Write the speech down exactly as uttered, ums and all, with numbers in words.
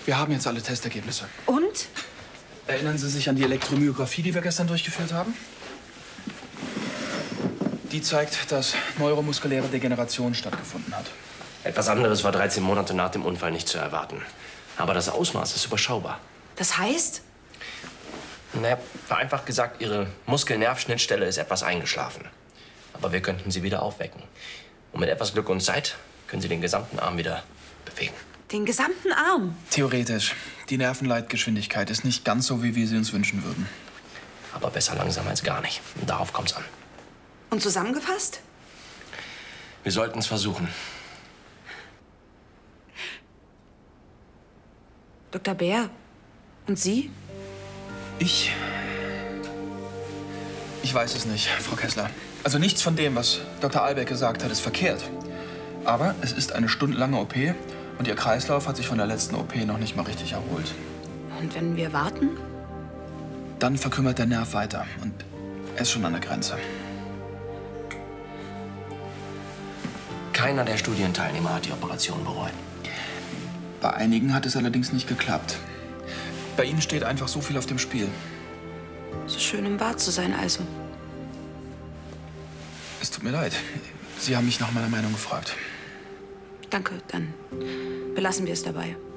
Wir haben jetzt alle Testergebnisse. Und? Erinnern Sie sich an die Elektromyographie, die wir gestern durchgeführt haben? Die zeigt, dass neuromuskuläre Degeneration stattgefunden hat. Etwas anderes war dreizehn Monate nach dem Unfall nicht zu erwarten. Aber das Ausmaß ist überschaubar. Das heißt? Naja, vereinfacht gesagt, Ihre Muskel-Nerv-Schnittstelle ist etwas eingeschlafen. Aber wir könnten sie wieder aufwecken. Und mit etwas Glück und Zeit können Sie den gesamten Arm wieder bewegen. Den gesamten Arm? Theoretisch. Die Nervenleitgeschwindigkeit ist nicht ganz so, wie wir sie uns wünschen würden. Aber besser langsam als gar nicht. Und darauf kommt's an. Und zusammengefasst? Wir sollten es versuchen. Doktor Bär, und Sie? Ich... Ich weiß es nicht, Frau Kessler. Also nichts von dem, was Doktor Albeck gesagt hat, ist verkehrt. Aber es ist eine stundenlange O P und Ihr Kreislauf hat sich von der letzten O P noch nicht mal richtig erholt. Und wenn wir warten? Dann verkümmert der Nerv weiter und er ist schon an der Grenze. Keiner der Studienteilnehmer hat die Operation bereut. Bei einigen hat es allerdings nicht geklappt. Bei Ihnen steht einfach so viel auf dem Spiel. So schön im Bad zu sein, also. Es tut mir leid. Sie haben mich nach meiner Meinung gefragt. Danke, dann belassen wir es dabei.